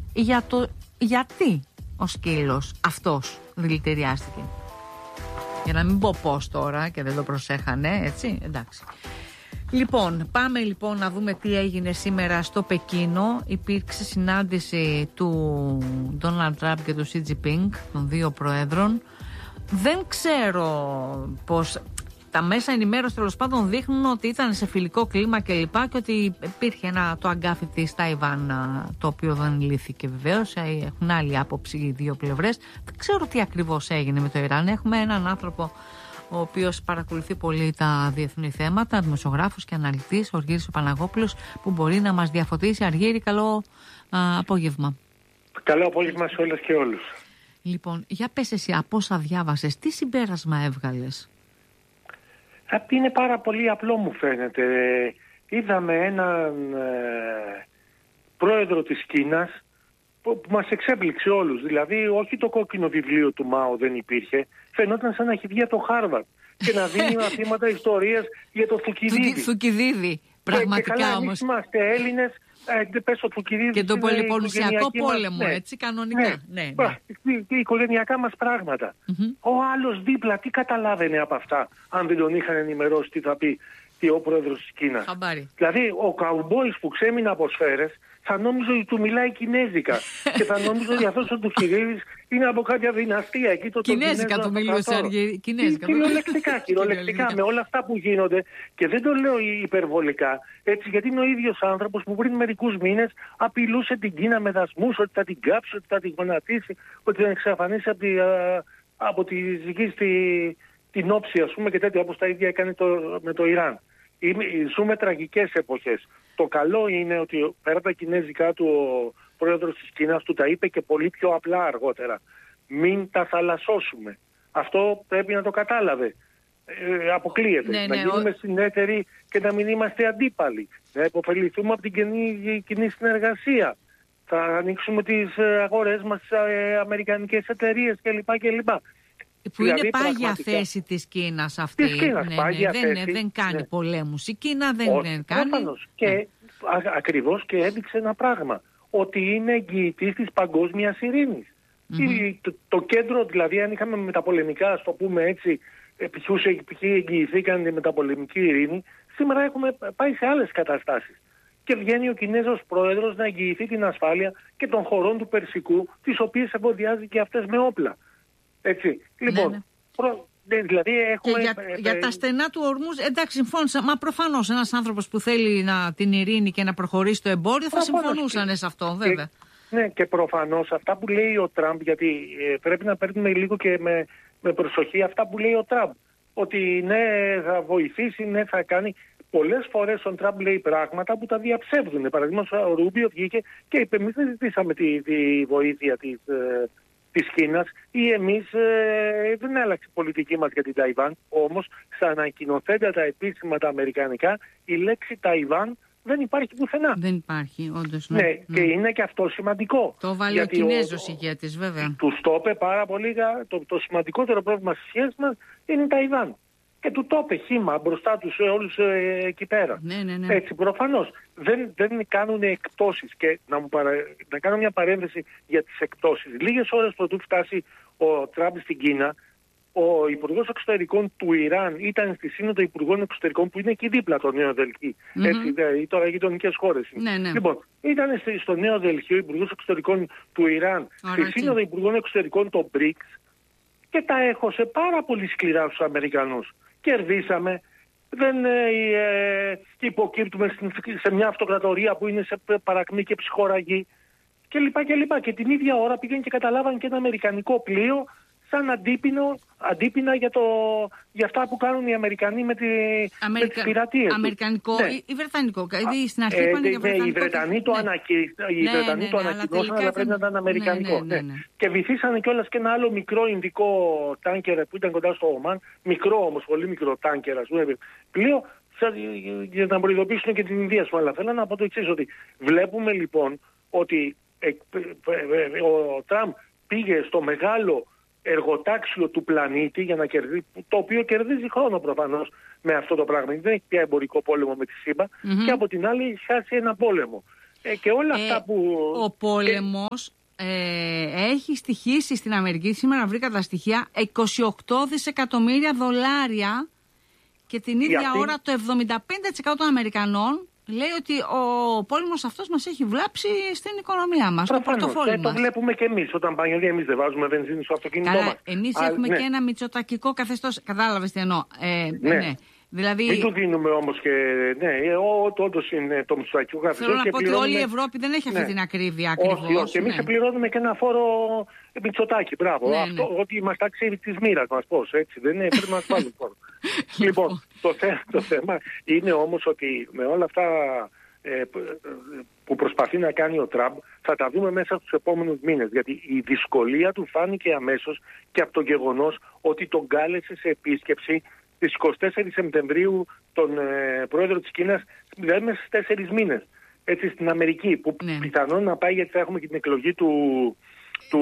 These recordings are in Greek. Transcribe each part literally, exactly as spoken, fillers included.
για το γιατί ο σκύλος αυτός δηλητηριάστηκε. Για να μην πω πώς τώρα και δεν το προσέχανε, έτσι, εντάξει. Λοιπόν, πάμε λοιπόν να δούμε τι έγινε σήμερα στο Πεκίνο. Υπήρξε συνάντηση του Ντόναλντ Τραμπ και του Σι Τζινπίνγκ, των δύο προέδρων. Δεν ξέρω πώς... Τα μέσα ενημέρωση τέλος πάντων δείχνουν ότι ήταν σε φιλικό κλίμα και λοιπά και ότι υπήρχε ένα, το αγκάθι της Ταϊβάν, το οποίο δεν λύθηκε βεβαίως. Έχουν άλλη άποψη οι δύο πλευρές. Δεν ξέρω τι ακριβώς έγινε με το Ιράν. Έχουμε έναν άνθρωπο ο οποίος παρακολουθεί πολύ τα διεθνή θέματα, δημοσιογράφος και αναλυτής, ο Αργύρης ο Παναγόπουλος, που μπορεί να μας διαφωτίσει. Αργύρη, καλό α, απόγευμα. Καλό απόγευμα σε όλες και όλους. Λοιπόν, για πες εσύ, από όσα διάβασες, τι συμπέρασμα έβγαλες? Είναι πάρα πολύ απλό, μου φαίνεται. Είδαμε έναν ε, πρόεδρο της Κίνας που, που μας εξέπληξε όλους. Δηλαδή, όχι το κόκκινο βιβλίο του Μάο δεν υπήρχε. Φαινόταν σαν να έχει βγει από το Χάρβαρντ και να δίνει μαθήματα ιστορίας για το Θουκυδίδη. Θουκυδίδη, πραγματικά και, και καλά, όμως. εμείς είμαστε Έλληνες. Ε, πες, και τον πολυπολουσιακό πόλεμο, μας, έτσι, κανονικά. Ναι, ναι, ναι. ναι. Οι οικογενειακά μας πράγματα. Mm-hmm. Ο άλλος δίπλα, τι καταλάβαινε από αυτά, αν δεν τον είχαν ενημερώσει τι θα πει τι ο πρόεδρος της Κίνας. Χαμπάρι. Δηλαδή, ο καουμπόης που ξέμεινε από σφαίρες θα νόμιζε ότι του μιλάει κινέζικα και θα νόμιζε ότι αυτός ο Τουκυδίδης είναι από κάποια δυναστεία. Εκεί το κινέζικα το μιλούσε, Αργύρη. Κινέζικα. Κυριολεκτικά, κυριολεκτικά με όλα αυτά που γίνονται, και δεν το λέω υπερβολικά, έτσι, γιατί είναι ο ίδιος άνθρωπος που πριν μερικούς μήνες απειλούσε την Κίνα με δασμούς, ότι θα την κάψει, ότι θα την γονατίσει, ότι θα εξαφανίσει από τη, α, από τη δική στη, την όψη, ας πούμε, και τέτοια, όπως τα ίδια έκανε το, με το Ιράν. Ζούμε τραγικές εποχές. Το καλό είναι ότι πέρα από τα κινέζικα του, ο πρόεδρος της Κίνας του τα είπε και πολύ πιο απλά αργότερα. Μην τα θαλασσώσουμε. Αυτό πρέπει να το κατάλαβε. Ε, αποκλείεται. Ναι, να ναι, γίνουμε ο... συνέτεροι και να μην είμαστε αντίπαλοι. Να υποφεληθούμε από την κοινή, κοινή συνεργασία. Θα ανοίξουμε τις αγορές μας σε αμερικανικές εταιρείες κλπ. κλπ. Που δηλαδή, είναι πάγια πραγματικά θέση της Κίνας αυτή. Της Κίνας, ναι, πάγια ναι, θέση. Δεν, δεν κάνει ναι. πολέμους. Η Κίνα δεν, Ο, δεν κάνει. Προφανώς. Και ναι. α, ακριβώς και έδειξε ένα πράγμα. Ότι είναι εγγυητής της παγκόσμιας ειρήνης. Mm-hmm. Το, το κέντρο, δηλαδή, αν είχαμε μεταπολεμικά, ας το πούμε έτσι, ποιους εγγυηθήκαν τη μεταπολεμική ειρήνη, σήμερα έχουμε πάει σε άλλες καταστάσεις. Και βγαίνει ο Κινέζος πρόεδρος να εγγυηθεί την ασφάλεια και των χωρών του Περσικού, τις οποίες εμποδιάζει και αυτές με όπλα. Έτσι. Λοιπόν, ναι, ναι. Προ... δηλαδή έχουμε... Και για, ε, για ε, τα στενά του Ορμούζ, εντάξει, συμφώνησα. Μα προφανώς ένας άνθρωπος που θέλει να, την ειρήνη και να προχωρήσει το εμπόριο θα συμφωνούσαν και, σε αυτό, βέβαια. Και, ναι, και προφανώς αυτά που λέει ο Τραμπ, γιατί ε, πρέπει να παίρνουμε λίγο και με, με προσοχή αυτά που λέει ο Τραμπ. Ότι ναι, θα βοηθήσει, ναι, θα κάνει. Πολλές φορές ο Τραμπ λέει πράγματα που τα διαψεύδουν. Παραδείγματος, ο Ρούμπιο βγήκε και είπε: εμείς δεν ζητήσαμε τη, τη βοήθεια της. Ε, της Κίνας, ή εμείς ε, δεν άλλαξε η πολιτική μας για την Ταϊβάν. Όμως, στα ανακοινωθέντα τα επίσημα τα αμερικανικά, η λέξη Ταϊβάν δεν υπάρχει πουθενά. Δεν υπάρχει, όντως. Ναι, ναι, ναι. Και είναι και αυτό σημαντικό. Το βάλει ο Κινέζος ηγέτης, βέβαια. Τους το είπε πάρα πολύ. Το, το σημαντικότερο πρόβλημα στις σχέσεις μας είναι η Ταϊβάν. Και του το είπε χύμα μπροστά τους όλους ε, εκεί πέρα. Ναι, ναι, ναι. Έτσι, προφανώς. Δεν, δεν κάνουν εκπτώσεις. Και να, μου παρα... να κάνω μια παρένθεση για τις εκπτώσεις. Λίγες ώρες πρωτού φτάσει ο Τραμπ στην Κίνα, ο Υπουργός Εξωτερικών του Ιράν ήταν στη Σύνοδο Υπουργών Εξωτερικών που είναι εκεί δίπλα το Νέο Δελχή. Mm-hmm. Έτσι, δε, τώρα γειτονικές χώρες. Ναι, ναι. Λοιπόν, ήταν στο Νέο Δελχή ο Υπουργός Εξωτερικών του Ιράν, Ωραία, στη Σύνοδο Υπουργών Εξωτερικών το μπρικς, και τα έχωσε πάρα πολύ σκληρά στους Αμερικανούς. Κερδίσαμε, δεν ε, ε, υποκύπτουμε σε μια αυτοκρατορία που είναι σε παρακμή και ψυχοραγή κλπ. Και, και, και την ίδια ώρα πήγαν και καταλάβαν και ένα αμερικανικό πλοίο σαν αντίπινο, αντίπινα για, το, για αυτά που κάνουν οι Αμερικανοί με, τη, Αμερικα... με τις πειρατείες. Αμερικανικό ναι. ή βρετανικό. Δηλαδή στην αρχή ε, είπαν για βρετανικό. Ναι, οι Βρετανοί το, ναι. ανακοι... ναι, ναι, ναι, το ανακοινώσαν, αλλά πρέπει να ήταν αμερικανικό. Ναι, ναι, ναι, ναι. Και βυθίσανε κιόλας και ένα άλλο μικρό ινδικό τάνκερ που ήταν κοντά στο Ομάν, μικρό όμως, πολύ μικρό τάνκερ, ας πούμε, πλοίο, για να προειδοποιήσουν και την Ινδία σου. Αλλά θέλω να πω το εξής, ότι βλέπουμε λοιπόν ότι ο Τραμπ πήγε στο μεγάλο εργοτάξιο του πλανήτη για να κερδίσει, το οποίο κερδίζει χρόνο προφανώς με αυτό το πράγμα. Δεν έχει πια εμπορικό πόλεμο με τη ΣΥΠΑ mm-hmm. και από την άλλη έχει χάσει ένα πόλεμο. Ε, και όλα αυτά ε, που... Ο πόλεμος και... ε, έχει στοιχήσει στην Αμερική, σήμερα βρήκα τα στοιχεία, είκοσι οκτώ δισεκατομμύρια δολάρια και την ίδια αυτή... ώρα το εβδομήντα πέντε τοις εκατό των Αμερικανών λέει ότι ο πόλεμος αυτός μας έχει βλάψει στην οικονομία μας, στο πορτοφόλι μας. Το βλέπουμε και εμείς όταν πάμε, γιατί εμείς δεν βάζουμε βενζίνη στο αυτοκίνητό μας. Εμείς Α, έχουμε ναι. και ένα μητσοτακικό καθεστώς, κατάλαβες τι εννοώ. Ε, ναι. ναι. Δηλαδή... Μην του δίνουμε όμως και. Ναι, όντως είναι το μητσοτακικό καθεστώς. Θέλω να πω πληρώνουμε... ότι όλη η Ευρώπη δεν έχει αυτή ναι. την ακρίβεια ακριβώς. Όχι, όχι. Εμείς ναι. πληρώνουμε και ένα φόρο Μητσοτάκη. Μπράβο. Ναι, αυτό, ναι. ότι μας τάξει τη μοίρα μας. Πώς, έτσι δεν είναι. Πρέπει να μας βάλουν φόρο. Λοιπόν, το, θε, το θέμα είναι όμως ότι με όλα αυτά ε, που προσπαθεί να κάνει ο Τραμπ θα τα δούμε μέσα στους επόμενους μήνες. Γιατί η δυσκολία του φάνηκε αμέσως και από το γεγονός ότι τον κάλεσε σε επίσκεψη στις εικοστή τέταρτη Σεπτεμβρίου τον ε, πρόεδρο της Κίνας, δηλαδή μέσα στις τέσσερις μήνες. Έτσι στην Αμερική, που ναι. πιθανόν να πάει, γιατί θα έχουμε και την εκλογή του, του,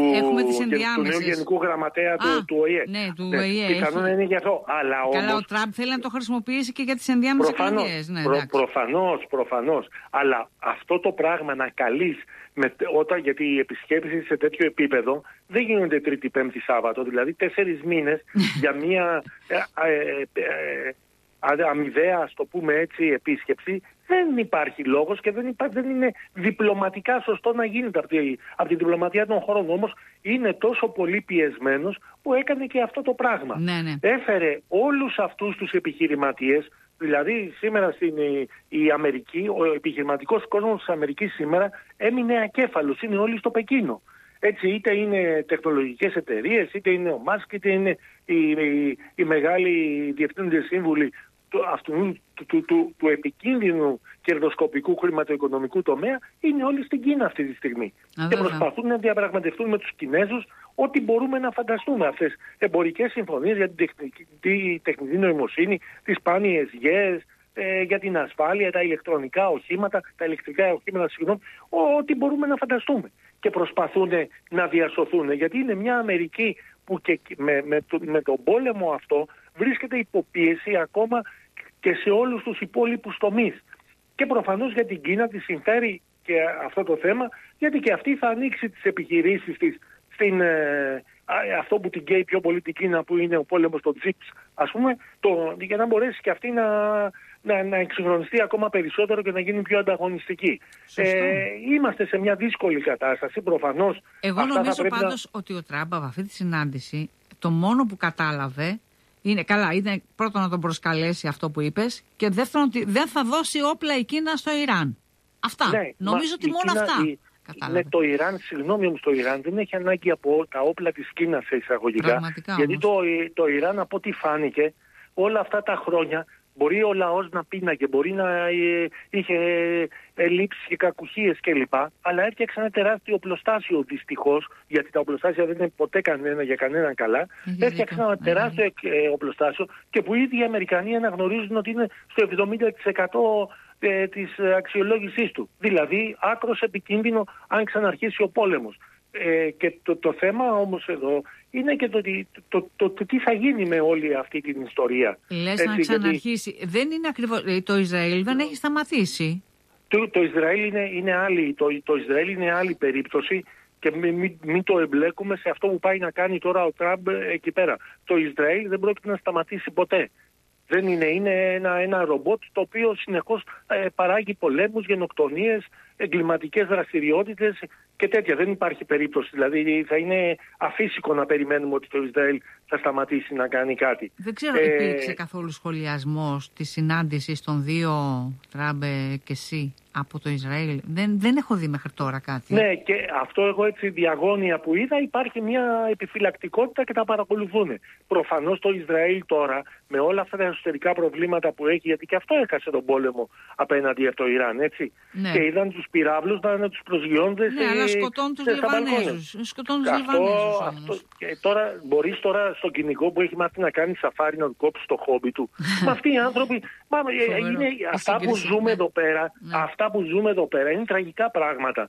του νέου Γενικού Γραμματέα Α, του, του Ο Ε. Ναι, του ναι, Ο Ε. Πιθανόν έχει... είναι γι' αυτό. Αλλά Καλά, όμως, ο Τραμπ θέλει να το χρησιμοποιήσει και για τις ενδιάμεσες εκλογές. Ναι, προ, προφανώς, προφανώς. Αλλά αυτό το πράγμα να καλείς, με, όταν, γιατί οι επισκέψεις σε τέτοιο επίπεδο δεν γίνονται Τρίτη, Πέμπτη, Σάββατο. Δηλαδή τέσσερις μήνες για μια ε, ε, ε, ε, αμοιβαία, ας το πούμε έτσι, επίσκεψη, δεν υπάρχει λόγος και δεν, υπάρχει, δεν είναι διπλωματικά σωστό να γίνεται από, τη, από την διπλωματία των χωρών. Όμως είναι τόσο πολύ πιεσμένος που έκανε και αυτό το πράγμα. Ναι, ναι. Έφερε όλους αυτούς τους επιχειρηματίες, δηλαδή σήμερα στην η Αμερική, ο επιχειρηματικός κόσμος της Αμερικής σήμερα έμεινε ακέφαλος, είναι όλοι στο Πεκίνο. Έτσι, είτε είναι τεχνολογικές εταιρείες, είτε είναι ο Μάσκ, είτε είναι οι, οι, οι μεγάλοι διευθύνοντες σύμβουλοι του, αυτού, του, του, του, του επικίνδυνου κερδοσκοπικού χρηματοοικονομικού τομέα, είναι όλοι στην Κίνα αυτή τη στιγμή. Α, και προσπαθούν να διαπραγματευτούν με τους Κινέζους ό,τι μπορούμε να φανταστούμε. Αυτές εμπορικές συμφωνίες για την τεχνική, τη τεχνητή νοημοσύνη, τις σπάνιες γέες, ε, για την ασφάλεια, τα ηλεκτρονικά οχήματα, τα ηλεκτρικά οχήματα, συγγνώμη, ό,τι μπορούμε να φανταστούμε. Και προσπαθούν να διασωθούν. Γιατί είναι μια Αμερική που και με, με, το, με τον πόλεμο αυτό βρίσκεται υποπίεση ακόμα και σε όλους τους υπόλοιπους τομείς. Και προφανώς για την Κίνα τη συμφέρει και αυτό το θέμα, γιατί και αυτή θα ανοίξει τις επιχειρήσεις της στην, ε, αυτό που την καίει πιο πολύ την Κίνα, που είναι ο πόλεμος των chips, ας πούμε, το, για να μπορέσει και αυτή να, να, να εξυγχρονιστεί ακόμα περισσότερο και να γίνει πιο ανταγωνιστική. Ε, είμαστε σε μια δύσκολη κατάσταση, προφανώς. Εγώ νομίζω πάντως να... ότι ο Τραμπ από αυτή τη συνάντηση το μόνο που κατάλαβε είναι, καλά, είναι πρώτον να τον προσκαλέσει αυτό που είπες και δεύτερον ότι δεν θα δώσει όπλα η Κίνα στο Ιράν. Αυτά. Ναι, νομίζω ότι μόνο Κίνα, αυτά. Η... Ναι, το Ιράν, συγγνώμη όμως, το Ιράν δεν έχει ανάγκη από τα όπλα της Κίνας σε εισαγωγικά. Πραγματικά, γιατί το, το Ιράν, από ό,τι φάνηκε, όλα αυτά τα χρόνια μπορεί ο λαός να πίναγε, μπορεί να ε, είχε ελλείψεις και κακουχίες κλπ. Αλλά έφτιαξε ένα τεράστιο οπλοστάσιο δυστυχώς, γιατί τα οπλοστάσια δεν είναι ποτέ κανένα για κανέναν καλά. Έφτιαξε ένα τεράστιο ε, οπλοστάσιο και που ήδη οι Αμερικανοί αναγνωρίζουν ότι είναι στο εβδομήντα τοις εκατό ε, της αξιολόγησής του. Δηλαδή άκρος επικίνδυνο αν ξαναρχίσει ο πόλεμος. Ε, και το, το θέμα όμως εδώ είναι και το, το, το, το, το τι θα γίνει με όλη αυτή την ιστορία. Λες να ξαναρχίσει. Γιατί... Δεν είναι ακριβώς... Το Ισραήλ δεν έχει σταματήσει. Το, το Ισραήλ είναι, είναι άλλη, το, το Ισραήλ είναι άλλη περίπτωση και μην, μην, μην το εμπλέκουμε σε αυτό που πάει να κάνει τώρα ο Τραμπ εκεί πέρα. Το Ισραήλ δεν πρόκειται να σταματήσει ποτέ. Δεν είναι, είναι ένα, ένα ρομπότ το οποίο συνεχώς ε, παράγει πολέμους, γενοκτονίες, εγκληματικές δραστηριότητες και τέτοια. Δεν υπάρχει περίπτωση. Δηλαδή θα είναι αφύσικο να περιμένουμε ότι το Ισραήλ θα σταματήσει να κάνει κάτι. Δεν ξέρω, ε, υπήρξε καθόλου σχολιασμός της συνάντησης των δύο, Τραμπ και εσύ, από το Ισραήλ. Δεν, δεν έχω δει μέχρι τώρα κάτι. Ναι, και αυτό εγώ έτσι διαγώνια που είδα, υπάρχει μια επιφυλακτικότητα και τα παρακολουθούν. Προφανώς το Ισραήλ τώρα, με όλα αυτά τα εσωτερικά προβλήματα που έχει, γιατί και αυτό έχασε τον πόλεμο απέναντι από το Ιράν, έτσι. Ναι. Και είδαν τους πυράβλους να, να τους προσγειώνται. Ναι, σε, αλλά σκοτώνουν τους Λιβανέζους. Σκοτώνουν τους Λιβανέζους όμως. Και τώρα μπορείς τώρα στον κυνηγό που έχει μάθει να κάνει σαφάρι να του κόψει το χόμπι του. Μα αυτοί οι άνθρωποι, μα, είναι, αυτά που ζούμε ναι. εδώ πέρα, ναι. αυτά που ζούμε εδώ πέρα είναι τραγικά πράγματα.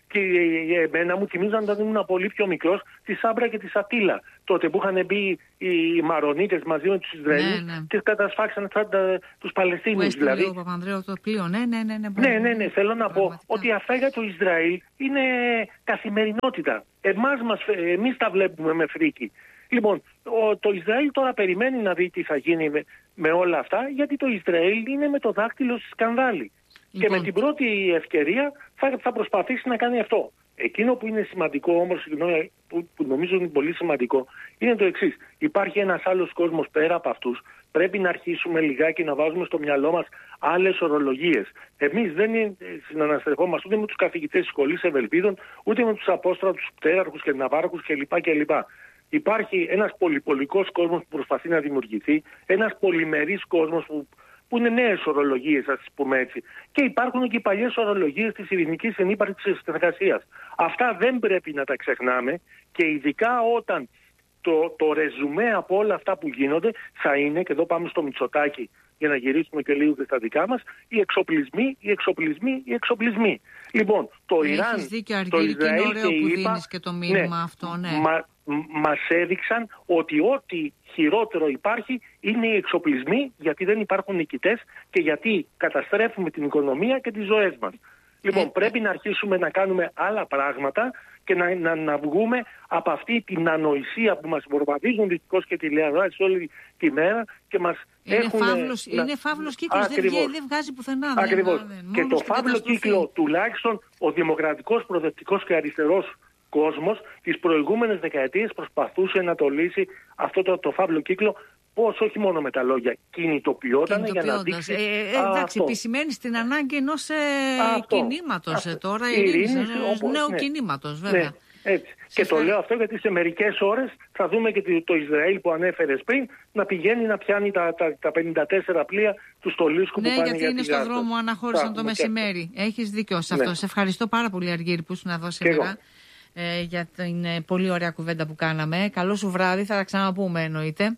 Και εμένα μου θυμίζαν όταν ήμουν πολύ πιο μικρός τη Σάμπρα και τη Σατήλα. Τότε που είχαν μπει οι Μαρονίτες μαζί με τους Ισραηλούς, ναι, ναι, και κατασφάξαν τους Παλαιστίνιους. Δηλαδή. Ο Παπανδρέου το πλοίο, ναι, ναι, ναι. Ναι, ναι, ναι, ναι. Θέλω να πω ότι αυτά για το Ισραήλ είναι καθημερινότητα. Εμάς μας, εμείς τα βλέπουμε με φρίκι. Λοιπόν, το Ισραήλ τώρα περιμένει να δει τι θα γίνει με, με όλα αυτά, γιατί το Ισραήλ είναι με το δάκτυλο στη σκανδάλη. Λοιπόν. Και με την πρώτη ευκαιρία θα, θα προσπαθήσει να κάνει αυτό. Εκείνο που είναι σημαντικό όμως, που, που νομίζω είναι πολύ σημαντικό, είναι το εξής. Υπάρχει ένας άλλος κόσμος πέρα από αυτούς. Πρέπει να αρχίσουμε λιγάκι να βάζουμε στο μυαλό μας άλλες ορολογίες. Εμείς δεν συναναστρεφόμαστε ούτε με τους καθηγητές της σχολής Ευελπίδων, ούτε με τους απόστρατους πτέραρχους και ναυάρχους κλπ. κλπ. Υπάρχει ένας πολυπολικός κόσμος που προσπαθεί να δημιουργηθεί, ένας πολυμερής κόσμος που, που είναι νέες ορολογίες, ας πούμε έτσι. Και υπάρχουν και οι παλιές ορολογίες της ειρηνικής ενύπαρξης της συνεργασίας. Αυτά δεν πρέπει να τα ξεχνάμε, και ειδικά όταν το, το ρεζουμέ από όλα αυτά που γίνονται θα είναι, και εδώ πάμε στο Μητσοτάκη για να γυρίσουμε και λίγο και στα δικά μας, οι εξοπλισμοί, οι εξοπλισμοί, οι εξοπλισμοί. Λοιπόν, το Έχεις Ιράν, δίκιο, Αργύρη, το Ισραήλ και είναι ωραίο και που η ΗΠΑ, δίνεις και το μήνυμα, ναι, αυτό, ναι. Μα, μας έδειξαν ότι ό,τι χειρότερο υπάρχει είναι οι εξοπλισμοί, γιατί δεν υπάρχουν νικητές και γιατί καταστρέφουμε την οικονομία και τις ζωές μας. Λοιπόν, ε, πρέπει να αρχίσουμε να κάνουμε άλλα πράγματα και να, να, να βγούμε από αυτή την ανοησία που μας προβαδίζουν δυστυχώς και τηλεοράσεις όλη τη μέρα και μας είναι έχουν... Φαύλος, να... Είναι φαύλος κύκλος, δεν, δεν βγάζει πουθενά. Ακριβώς. Δεν, και το φαύλο κύκλο, τουλάχιστον ο δημοκρατικός, προοδευτικός και αριστερός κόσμος τις προηγούμενες δεκαετίες προσπαθούσε να το λύσει αυτό το, το φαύλο κύκλο. Πώς, όχι μόνο με τα λόγια, κινητοποιόταν για να δείξει. Ε, ε, εντάξει, επισημαίνει την ανάγκη ενός ε, κινήματος ε, τώρα, ειρήνης, ενός νέου ναι. κινήματος, βέβαια. Ναι, έτσι. Και το λέω αυτό γιατί σε μερικές ώρες θα δούμε και το Ισραήλ που ανέφερες πριν να πηγαίνει να πιάνει τα, τα, τα πενήντα τέσσερα πλοία του Στολίσκου, ναι, που πάνε για τη Γάζα. Ναι, γιατί είναι στο δρόμο, αναχώρησαν το μεσημέρι. Έχεις δίκιο σε αυτό. Ναι. Σε ευχαριστώ πάρα πολύ, Αργύρη, που ήσουν εδώ σήμερα. Ε, για την ε, πολύ ωραία κουβέντα που κάναμε. Καλό σου βράδυ, θα τα ξαναπούμε εννοείται.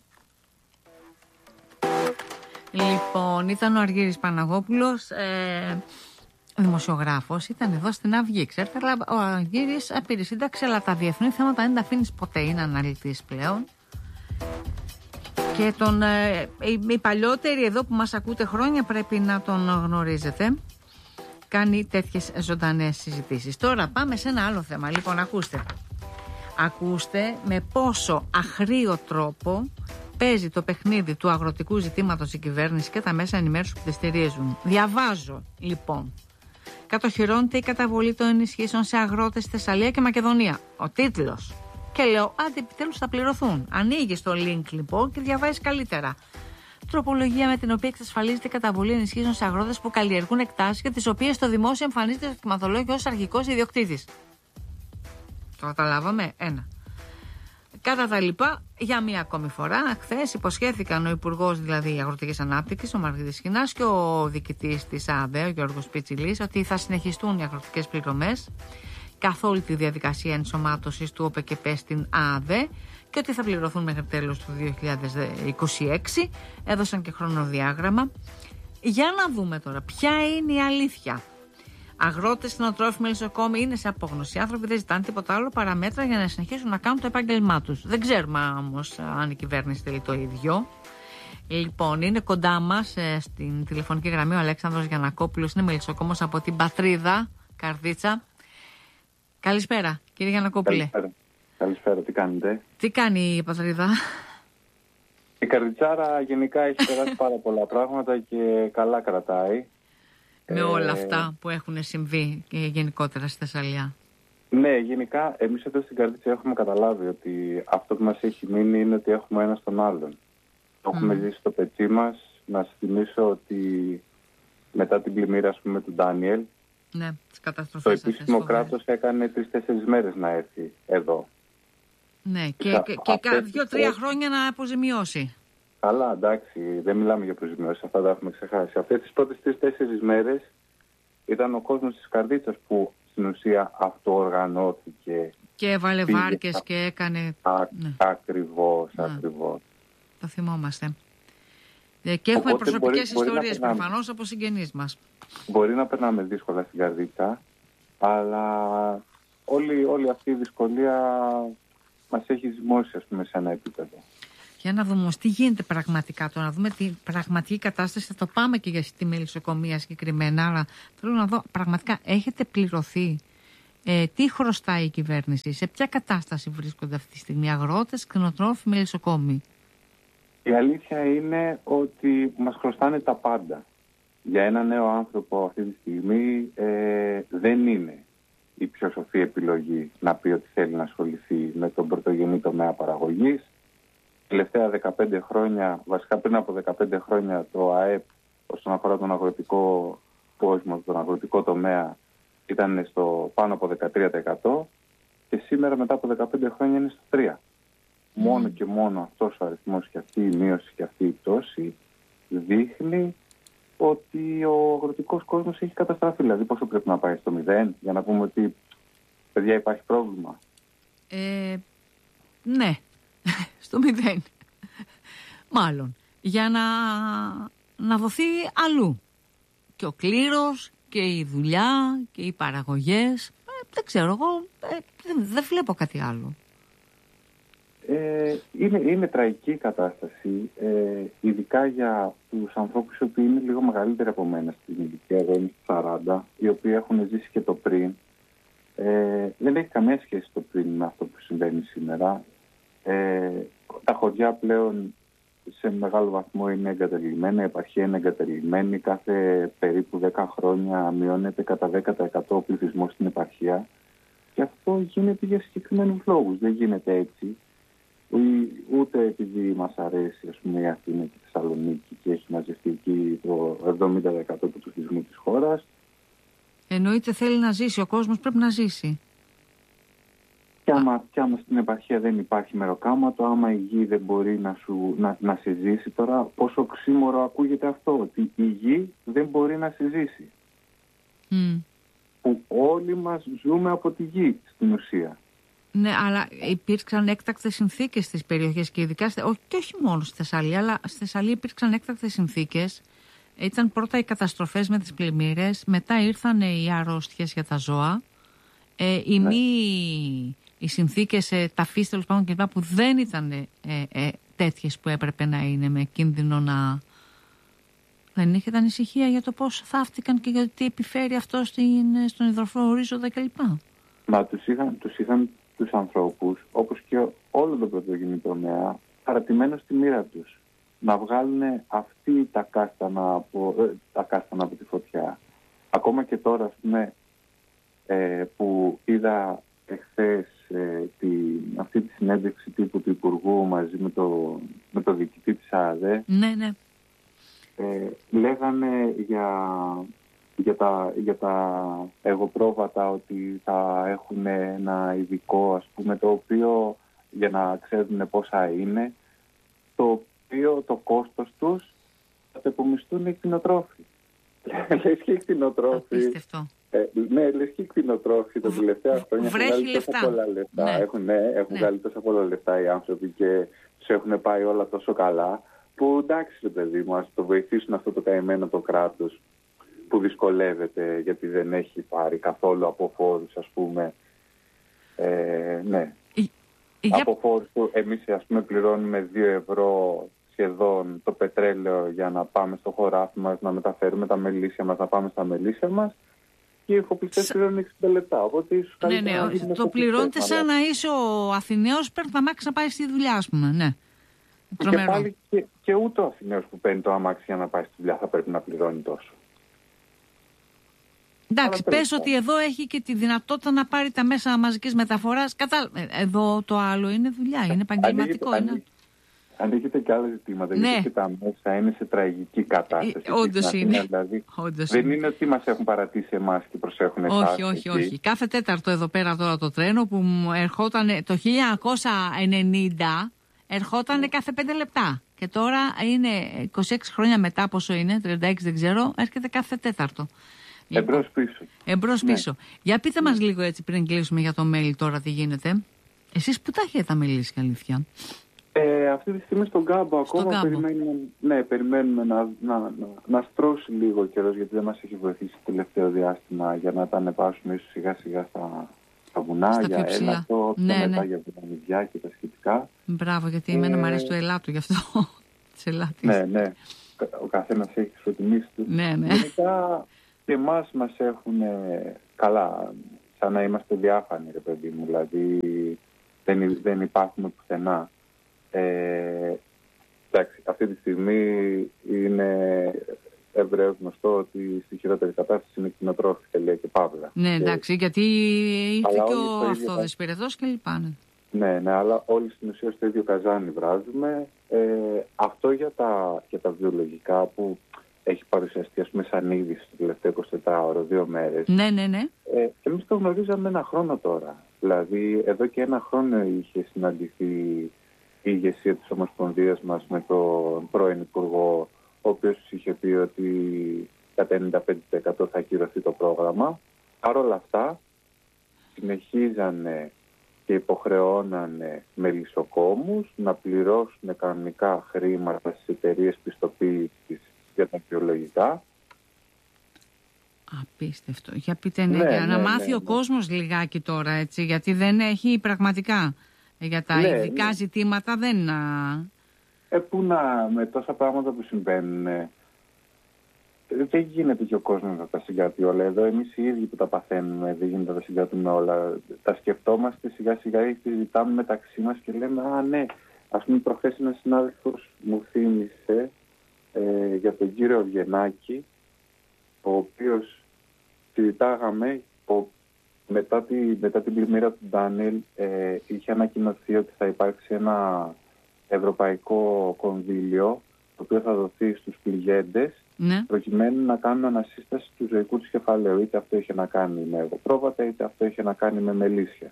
Λοιπόν, ήταν ο Αργύρης Παναγόπουλος, ε, δημοσιογράφος, ήταν εδώ στην Αυγή, ξέρετε, αλλά ο Αργύρης πήρε σύνταξη, αλλά τα διεθνή θέματα δεν τα αφήνεις ποτέ, είναι αναλυτής πλέον. Και τον, ε, οι, οι παλιότεροι εδώ που μας ακούτε χρόνια πρέπει να τον γνωρίζετε. Κάνει τέτοιες ζωντανές συζητήσεις. Τώρα πάμε σε ένα άλλο θέμα. Λοιπόν, ακούστε. Ακούστε με πόσο αχρίο τρόπο παίζει το παιχνίδι του αγροτικού ζητήματος η κυβέρνηση και τα μέσα ενημέρωσης που τη στηρίζουν. Διαβάζω, λοιπόν. Κατοχυρώνεται η καταβολή των ενισχύσεων σε αγρότες στη Θεσσαλία και Μακεδονία. Ο τίτλος. Και λέω, άντε επιτέλους θα πληρωθούν. Ανοίγεις το link λοιπόν και διαβάζεις καλύτερα. Τροπολογία με την οποία εξασφαλίζεται η καταβολή ενισχύσεων σε αγρότες που καλλιεργούν εκτάσεις και τις οποίες στο δημόσιο εμφανίζεται το κτηματολόγιο ως αρχικός ιδιοκτήτης. Το καταλάβαμε. Ένα. Κατά τα λοιπά, για μία ακόμη φορά, χθες υποσχέθηκαν ο Υπουργός δηλαδή Αγροτικής Ανάπτυξης, ο Μαργαρίτης Σχοινάς, και ο διοικητής της ΑΑΔΕ, ο Γιώργος Πιτσιλής, ότι θα συνεχιστούν οι αγροτικές πληρωμές καθ' όλη τη διαδικασία ενσωμάτωσης του ΟΠΕΚΕΠΕ στην ΑΑΔΕ και ότι θα πληρωθούν μέχρι τέλος του δύο χιλιάδες είκοσι έξι. Έδωσαν και χρονοδιάγραμμα. Για να δούμε τώρα ποια είναι η αλήθεια. Αγρότες, κτηνοτρόφοι, μελισσοκόμοι είναι σε απόγνωση. Οι άνθρωποι δεν ζητάνε τίποτα άλλο παρά μέτρα για να συνεχίσουν να κάνουν το επάγγελμά τους. Δεν ξέρουμε όμως αν η κυβέρνηση θέλει το ίδιο. Λοιπόν, είναι κοντά μας ε, στην τηλεφωνική γραμμή ο Αλέξανδρος Γιαννακόπουλος, είναι μελισσοκόμος από την Πατρίδα, Καρδίτσα. Καλησπέρα, κύριε Γιαννακόπουλε. Καλησπέρα. Καλησπέρα, τι κάνετε? Τι κάνει η Πατρίδα? Η Καρδιτσάρα γενικά έχει περάσει πάρα πολλά πράγματα και καλά κρατάει. Με όλα αυτά που έχουν συμβεί και γενικότερα στη Θεσσαλία. Ναι, γενικά εμείς εδώ στην Καρδίτσα έχουμε καταλάβει ότι αυτό που μας έχει μείνει είναι ότι έχουμε ένα στον άλλον. Το mm. έχουμε ζήσει στο πετσί μας. Να σας θυμίσω ότι μετά την πλημμύρα, ας πούμε, του Ντάνιελ, ναι, τις καταστροφές, το επίσημο κράτος έκανε τρεις-τέσσερις μέρες να έρθει εδώ. Ναι, και, και, και δύο-τρία χρόνια να αποζημιώσει. Καλά, εντάξει, δεν μιλάμε για αποζημιώσεις, αυτά τα έχουμε ξεχάσει. Αυτές τις πρώτες τρεις-τέσσερις μέρες ήταν ο κόσμος της Καρδίτσας που στην ουσία αυτοοργανώθηκε. Και έβαλε βάρκες και έκανε... Α, ναι. Ακριβώς, ναι. ακριβώς. Το θυμόμαστε. Και έχουμε οπότε προσωπικές μπορεί, ιστορίες μπορεί προφανώς από συγγενείς μας. Μπορεί να περνάμε δύσκολα στην Καρδίτσα, Αλλά όλη, όλη αυτή η δυσκολία μας έχει ζυμώσει, ας πούμε, σε ένα επίπεδο. Για να δούμε όμως τι γίνεται πραγματικά τώρα, να δούμε την πραγματική κατάσταση. Θα το πάμε και για τη μελισσοκομεία συγκεκριμένα, αλλά θέλω να δω πραγματικά έχετε πληρωθεί, ε, τι χρωστάει η κυβέρνηση, σε ποια κατάσταση βρίσκονται αυτή τη στιγμή αγρότες, κτηνοτρόφοι, μελισσοκόμοι? Η αλήθεια είναι ότι μας χρωστάνε τα πάντα. Για ένα νέο άνθρωπο αυτή τη στιγμή ε, δεν είναι η πιο σοφή επιλογή να πει ότι θέλει να ασχοληθεί με τον πρωτογενή τομέα παραγωγής. Τελευταία δεκαπέντε χρόνια, βασικά πριν από δεκαπέντε χρόνια, το ΑΕΠ όσον αφορά τον αγροτικό κόσμο, τον αγροτικό τομέα, ήταν στο πάνω από δεκατρία τοις εκατό και σήμερα μετά από δεκαπέντε χρόνια είναι στο τρία τοις εκατό. Mm. Μόνο και μόνο αυτός ο αριθμός και αυτή η μείωση και αυτή η πτώση δείχνει ότι ο αγροτικός κόσμος έχει καταστραφεί. Δηλαδή πόσο πρέπει να πάει, στο μηδέν, για να πούμε ότι παιδιά υπάρχει πρόβλημα? Ε, ναι, στο μηδέν. Μάλλον. Για να, να δοθεί αλλού. Και ο κλήρος και η δουλειά και οι παραγωγές. Ε, δεν ξέρω, εγώ ε, δεν, δεν βλέπω κάτι άλλο. Ε, είναι, είναι τραγική η κατάσταση, ε, ειδικά για τους ανθρώπους οι οποίοι είναι λίγο μεγαλύτεροι από μένα στην ηλικία, εδώ είναι σαράντα, οι οποίοι έχουν ζήσει και το πριν. Ε, δεν έχει καμία σχέση το πριν με αυτό που συμβαίνει σήμερα. Ε, τα χωριά πλέον σε μεγάλο βαθμό είναι εγκαταλειμμένα, η επαρχία είναι εγκαταλειμμένη. Κάθε περίπου δέκα χρόνια μειώνεται κατά δέκα τοις εκατό ο πληθυσμός στην επαρχία και αυτό γίνεται για συγκεκριμένους λόγους. Δεν γίνεται έτσι. Ούτε επειδή μας αρέσει, ας πούμε, η Αθήνα και η Θεσσαλονίκη και έχει μαζευτεί εκεί το εβδομήντα τοις εκατό του πληθυσμού της χώρας. Εννοείται θέλει να ζήσει, ο κόσμος πρέπει να ζήσει. Και άμα, και άμα στην επαρχία δεν υπάρχει μεροκάματο, άμα η γη δεν μπορεί να, σου, να, να συζήσει, τώρα πόσο οξύμορο ακούγεται αυτό, ότι η γη δεν μπορεί να συζήσει. Mm. Που όλοι μας ζούμε από τη γη στην ουσία. Ναι, αλλά υπήρξαν έκτακτες συνθήκες στις περιοχές και ειδικά, όχι, και όχι μόνο στη Θεσσαλία, αλλά στη Θεσσαλία υπήρξαν έκτακτες συνθήκες. Ήταν πρώτα οι καταστροφές με τις πλημμύρες, μετά ήρθαν οι αρρώστιες για τα ζώα, ε, οι, ναι. μη, οι συνθήκες ε, ταφής τέλος πάντων κλπ. Που δεν ήταν ε, ε, τέτοιες που έπρεπε να είναι, με κίνδυνο να... Δεν είχετε ανησυχία για το πώς θαύτηκαν και για τι επιφέρει αυτό στην, στον υδροφρό ορίζοντα κλπ? Μα τους είχαν, τους είχαν τους ανθρώπους, όπως και όλο το πρωτογενή τομέα, παρατημένος στη μοίρα τους. Να βγάλουν αυτοί τα κάστανα από, ε, τα κάστανα από τη φωτιά. Ακόμα και τώρα, ας πούμε, ε, που είδα εχθές ε, τη, αυτή τη συνέντευξη τύπου του Υπουργού μαζί με το, με το διοικητή της ΑΔΕ. Ναι, ναι. Ε, λέγανε για, για, τα, για τα εγωπρόβατα ότι θα έχουν ένα ειδικό, ας πούμε, το οποίο, για να ξέρουν πόσα είναι, το οποίο το κόστος τους θα το υπομισθούν οι κτηνοτρόφοι. Λες και οι κτηνοτρόφοι. Ε, ναι, λες και οι κτηνοτρόφοι τα τελευταία χρόνια έχουν βγάλει τόσα πολλά λεφτά. Ναι. Έχουν, ναι, έχουν ναι. βγάλει τόσα πολλά λεφτά οι άνθρωποι και τους έχουν πάει όλα τόσο καλά. Που εντάξει, ρε παιδί μου, ας το βοηθήσουν αυτό το καημένο το κράτος που δυσκολεύεται γιατί δεν έχει πάρει καθόλου από φόρους, ας πούμε. Ε, ναι. Η, για... Από φόρους που εμείς, ας πούμε, πληρώνουμε δύο ευρώ σχεδόν το πετρέλαιο για να πάμε στο χωράφι μας, να μεταφέρουμε τα μελίσια μας, να πάμε στα μελίσια μας. Και οι εφοπλιστές πληρώνουν εξήντα λεπτά. Οπότε ίσως ναι, ναι, ναι, το πληρώνετε σαν να είσαι ο Αθηναίος, παίρνει το αμάξι να πάει στη δουλειά, ας πούμε, ναι. Και πάλι και, και ούτε ο Αθηναίος που παίρνει το αμάξι για να πάει στη δουλειά θα πρέπει να πληρώνει τόσο. Εντάξει, πες ότι εδώ έχει και τη δυνατότητα να πάρει τα μέσα μαζικής μεταφοράς. Κατά... Εδώ το άλλο είναι δουλειά, είναι επαγγελματικό. Είναι... Ανοίγεται και άλλα ζητήματα, ναι. Γιατί και τα μέσα είναι σε τραγική κατάσταση. Ε, όντως είναι. Δηλαδή, όντως δεν είναι. είναι ότι μας έχουν παρατήσει εμάς και προσέχουν εσάς. Όχι, όχι, όχι. Κάθε τέταρτο εδώ πέρα τώρα το τρένο που μου ερχόταν το χίλια εννιακόσια ενενήντα, ερχόταν κάθε πέντε λεπτά. Και τώρα είναι είκοσι έξι χρόνια μετά, πόσο είναι, τριάντα έξι δεν ξέρω, έρχεται κάθε τέταρτο. Εμπρός πίσω. Εμπρός πίσω. Ναι. Για πείτε μας λίγο έτσι πριν κλείσουμε για το μέλι τώρα τι γίνεται. Εσείς που τα έχετε τα μελίσια, αλήθεια? Ε, αυτή τη στιγμή στον κάμπο ακόμα κάμπο. Περιμένουμε, ναι, περιμένουμε να, να, να, να στρώσει λίγο ο καιρός, γιατί δεν μας έχει βοηθήσει το τελευταίο διάστημα για να τα ανεβάσουμε ίσως σιγά σιγά στα, στα βουνά, Στα για πιο έλατο, ναι, και μετά ναι. για βουλανιδιά και τα σχετικά. Μπράβο, γιατί ε... εμένα μου αρέσει το ελάτο γι' αυτό. Της ελάτης. Ναι, ναι. Ο καθένας έχει τις προτιμήσεις του. Ναι, ναι. Γενικά και εμάς μας έχουν καλά, σαν να είμαστε διάφανοι, ρε παιδί μου, δηλαδή δεν, δεν υπάρχουμε πουθενά. Ε, εντάξει, αυτή τη στιγμή είναι ευρέως γνωστό ότι στη χειρότερη κατάσταση είναι κτηνοτρόφοι, λέει και παύλα. Ναι, εντάξει, γιατί ήρθε και ο Αυθόδης Πυρετός και λοιπά. Ναι. Ναι, ναι, αλλά όλοι στην ουσία στο ίδιο καζάνι βράζουμε. Ε, αυτό για τα, για τα βιολογικά που έχει παρουσιαστεί, ας πούμε, σαν είδηση το τελευταίο εικοσιτετράωρο, δύο μέρες. Ναι, ναι, ναι. Ε, εμείς το γνωρίζαμε ένα χρόνο τώρα. Δηλαδή, εδώ και ένα χρόνο είχε συναντηθεί η ηγεσία της Ομοσπονδίας μας με τον πρώην Υπουργό, ο οποίος είχε πει ότι κατά ενενήντα πέντε τοις εκατό θα ακυρωθεί το πρόγραμμα. Παρ' όλα αυτά, συνεχίζανε και υποχρεώνανε μελισσοκόμους να πληρώσουν κανονικά χρήματα στις εταιρείες πιστοποίησης για τα βιολογικά. Απίστευτο. Για πείτε ναι, ναι, για να ναι, μάθει ναι, ο ναι. κόσμος λιγάκι τώρα, έτσι, γιατί δεν έχει πραγματικά για τα ναι, ειδικά ναι. ζητήματα δεν... Ε, πού να, με τόσα πράγματα που συμβαίνουν, ε, δεν γίνεται και ο κόσμος να τα συγκρατεί όλα. Εδώ εμείς οι ίδιοι που τα παθαίνουμε δεν γίνεται να τα συγκρατούμε όλα. Τα σκεφτόμαστε σιγά σιγά ή συζητάμε μεταξύ μας και λέμε «Α, ναι». Ας πούμε, προχθές ένας συνάδελφος μου θύμισε ε, για τον κύριο Αυγενάκη, ο οποίος συζητάγαμε ο, μετά, τη, μετά την πλημμύρα του Ντάνιελ, ε, είχε ανακοινωθεί ότι θα υπάρξει ένα ευρωπαϊκό κονδύλιο το οποίο θα δοθεί στους πληγέντες, ναι. προκειμένου να κάνουν ανασύσταση του ζωικού του κεφαλαίου. Είτε αυτό είχε να κάνει με εγωπρόβατα, είτε αυτό είχε να κάνει με μελίσια.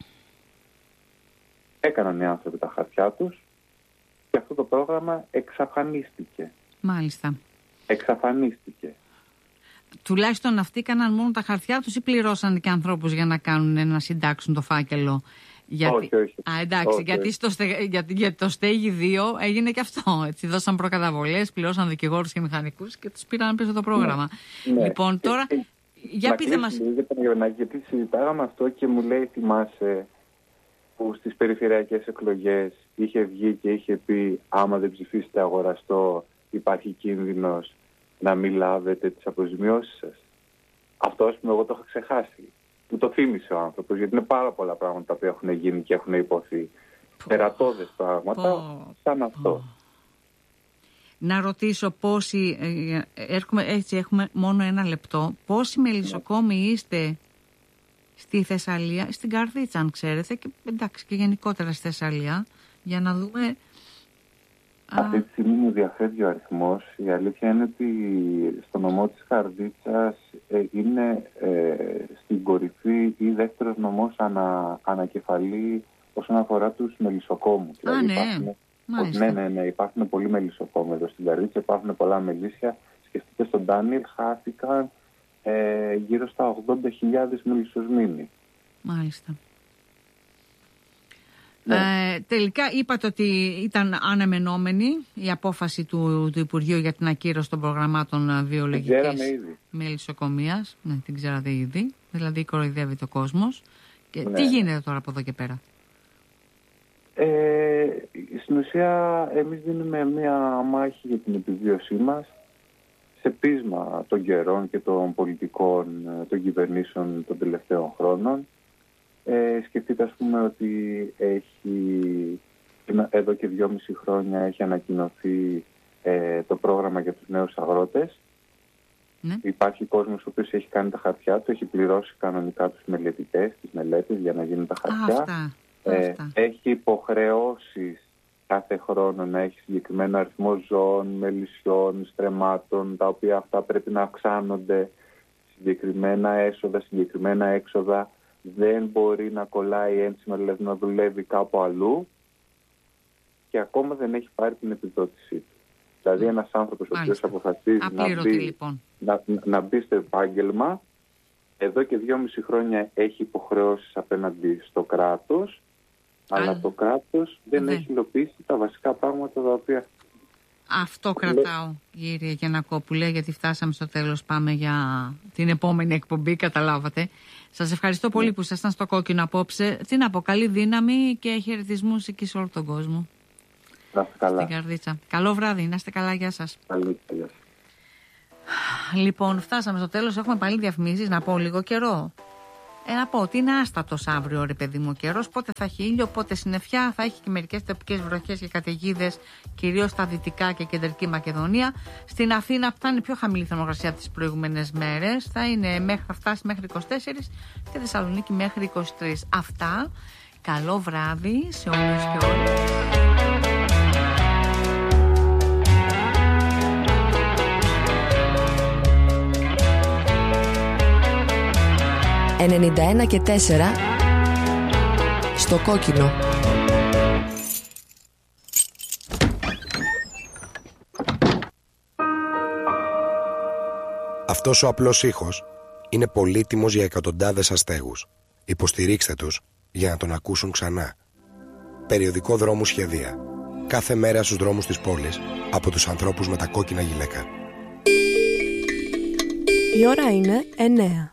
Έκαναν οι άνθρωποι τα χαρτιά τους και αυτό το πρόγραμμα εξαφανίστηκε. Μάλιστα. Εξαφανίστηκε. Τουλάχιστον αυτοί έκαναν μόνο τα χαρτιά τους ή πληρώσαν και ανθρώπους για να κάνουν, να συντάξουν το φάκελο. Γιατί... Όχι, όχι. Α, εντάξει, όχι, γιατί όχι. στο στε... για... για το στέγη δύο έγινε και αυτό. Έτσι, δώσαν προκαταβολές, πληρώσαν δικηγόρους και μηχανικούς και τους πήραν πίσω το πρόγραμμα. Ναι. Λοιπόν, τώρα, ε, ε, για να πείτε μας... Για τον Γεωνάκη, γιατί συζητάγαμε αυτό και μου λέει, θυμάσαι, που στις περιφερειακές εκλογές είχε βγει και είχε πει άμα δεν ψηφίσετε αγοραστό υπάρχει κίνδυνος να μην λάβετε τις αποζημιώσεις σας. Αυτό, ας πούμε, εγώ το είχα ξεχάσει. Μου το θύμισε ο άνθρωπος, γιατί είναι πάρα πολλά πράγματα που έχουν γίνει και έχουν υποθεί. Τερατώδες πράγματα, πω, σαν πω. αυτό. Να ρωτήσω πόσοι, ε, έρχομαι, έτσι έχουμε μόνο ένα λεπτό, πόσοι μελισσοκόμοι είστε στη Θεσσαλία, στην Καρδίτσα αν ξέρετε, και εντάξει και γενικότερα στη Θεσσαλία, για να δούμε... Αυτή τη στιγμή μου διαφεύγει ο αριθμός. Η αλήθεια είναι ότι στο νομό της Καρδίτσας ε, είναι ε, στην κορυφή ή δεύτερος νομός ανα, ανακεφαλή όσον αφορά τους μελισσοκόμους. Α, δηλαδή, ναι. Υπάρχουν, Μάλιστα. ναι, ναι, ναι. Υπάρχουν πολλοί μελισσοκόμοι εδώ στην Καρδίτσα, υπάρχουν πολλά μελίσια. Σκεφτείτε, στον Ντάνιελ χάθηκαν ε, γύρω στα ογδόντα χιλιάδες μελισσοσμήνοι. Μάλιστα. Ναι. Ε, τελικά είπατε ότι ήταν αναμενόμενη η απόφαση του, του Υπουργείου για την ακύρωση των προγραμμάτων βιολογικής μελισσοκομείας. Ναι, την ξέρατε ήδη. Δηλαδή κοροϊδεύεται ο κόσμος. Και ναι. Τι γίνεται τώρα από εδώ και πέρα? Ε, στην ουσία εμείς δίνουμε μια μάχη για την επιβίωσή μας σε πείσμα των καιρών και των πολιτικών των κυβερνήσεων των τελευταίων χρόνων. Ε, σκεφτείτε, ας πούμε, ότι έχει, εδώ και δυόμιση χρόνια έχει ανακοινωθεί ε, το πρόγραμμα για τους νέους αγρότες. Ναι. Υπάρχει κόσμος ο οποίος έχει κάνει τα χαρτιά του, έχει πληρώσει κανονικά τους μελετητές, τις μελέτες για να γίνουν τα χαρτιά. Α, αυτά, ε, αυτά. Έχει υποχρεώσεις κάθε χρόνο να έχει συγκεκριμένο αριθμό ζώων, μελισσιών, στρεμμάτων, τα οποία αυτά πρέπει να αυξάνονται, συγκεκριμένα έσοδα, συγκεκριμένα έξοδα. Δεν μπορεί να κολλάει ένσημα, δηλαδή να δουλεύει κάπου αλλού και ακόμα δεν έχει πάρει την επιδότησή του. Δηλαδή ένας άνθρωπος ο οποίος αποφασίζει να μπει, λοιπόν. να, να μπει στο επάγγελμα, εδώ και δυόμιση χρόνια έχει υποχρεώσεις απέναντι στο κράτος, Αλλά Αν... το κράτος δεν δεν έχει υλοποιήσει τα βασικά πράγματα τα οποία... Αυτό κρατάω, κύριε Γιαννακόπουλε, γιατί φτάσαμε στο τέλος. Πάμε για την επόμενη εκπομπή, καταλάβατε. Σας ευχαριστώ πολύ ναι. που ήσασταν στο κόκκινο απόψε. Τι να πω, καλή δύναμη και χαιρετισμούς εκεί σε όλο τον κόσμο. Να είστε καλά. Στην καρδίτσα. Καλό βράδυ, να είστε καλά, γεια σας. Καλή, γεια σας. Λοιπόν, φτάσαμε στο τέλος. Έχουμε πάλι διαφημίσεις. Να πω λίγο καιρό. Ε, να πω ότι είναι άστατος αύριο, ρε παιδί μου, ο καιρός. Πότε θα έχει ήλιο, πότε συννεφιά. Θα έχει και μερικές τοπικές βροχές και καταιγίδες, κυρίως στα δυτικά και κεντρική Μακεδονία. Στην Αθήνα που θα είναι πιο χαμηλή θερμοκρασία από τις προηγούμενες μέρες. Θα, είναι, θα φτάσει μέχρι είκοσι τέσσερα και Θεσσαλονίκη μέχρι είκοσι τρία. Αυτά. Καλό βράδυ σε όλους και όλες. ενενήντα ένα και τέσσερα στο κόκκινο. Αυτός ο απλός ήχος είναι πολύτιμος για εκατοντάδες αστέγους. Υποστηρίξτε τους για να τον ακούσουν ξανά. Περιοδικό Δρόμου Σχεδία. Κάθε μέρα στους δρόμους της πόλης από τους ανθρώπους με τα κόκκινα γυλαίκα. Η ώρα είναι εννέα.